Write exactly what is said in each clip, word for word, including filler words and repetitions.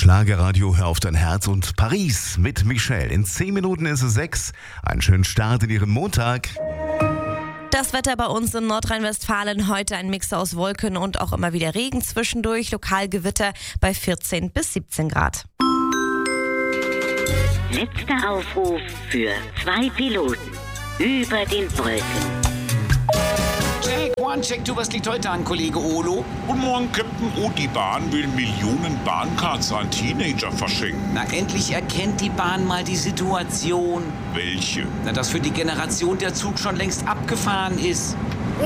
Schlagerradio, hör auf dein Herz und Paris mit Michelle. In zehn Minuten ist es sechs. Einen schönen Start in Ihren Montag. Das Wetter bei uns in Nordrhein-Westfalen heute ein Mix aus Wolken und auch immer wieder Regen zwischendurch. Lokalgewitter bei vierzehn bis siebzehn Grad. Letzter Aufruf für zwei Piloten über den Brücken. Check, one, check, two, was liegt heute an, Kollege Olo? Guten Morgen, Captain. Oh, die Bahn will Millionen Bahncards an Teenager verschenken. Na, endlich erkennt die Bahn mal die Situation. Welche? Na, dass für die Generation der Zug schon längst abgefahren ist.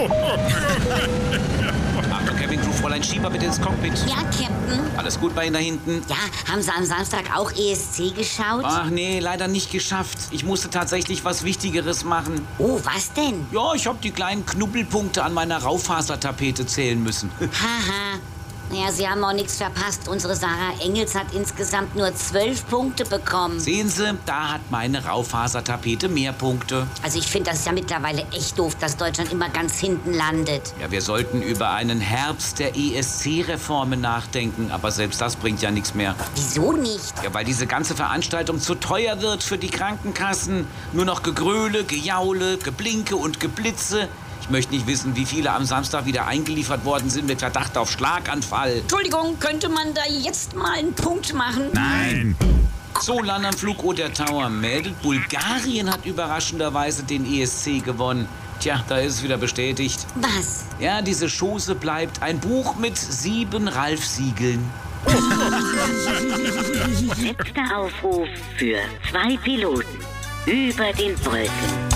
Achtung, Cabin Crew, Fräulein Schieber, bitte ins Cockpit. Ja, Captain. Alles gut bei Ihnen da hinten? Ja, haben Sie am Samstag auch E S C geschaut? Ach nee, leider nicht geschafft. Ich musste tatsächlich was Wichtigeres machen. Oh, was denn? Ja, ich habe die kleinen Knubbelpunkte an meiner Raufasertapete zählen müssen. Haha. Naja, Sie haben auch nichts verpasst. Unsere Sarah Engels hat insgesamt nur zwölf Punkte bekommen. Sehen Sie, da hat meine Raufasertapete mehr Punkte. Also ich finde, das ist ja mittlerweile echt doof, dass Deutschland immer ganz hinten landet. Ja, wir sollten über einen Herbst der E S C-Reformen nachdenken, aber selbst das bringt ja nichts mehr. Wieso nicht? Ja, weil diese ganze Veranstaltung zu teuer wird für die Krankenkassen. Nur noch Gegröle, Gejaule, Geblinke und Geblitze. Ich möchte nicht wissen, wie viele am Samstag wieder eingeliefert worden sind mit Verdacht auf Schlaganfall. Entschuldigung, könnte man da jetzt mal einen Punkt machen? Nein. So, Landanflug Oder Tower meldet, Bulgarien hat überraschenderweise den E S C gewonnen. Tja, da ist es wieder bestätigt. Was? Ja, diese Chose bleibt ein Buch mit sieben Ralf-Siegeln. Letzter Aufruf für zwei Piloten über den Brücken.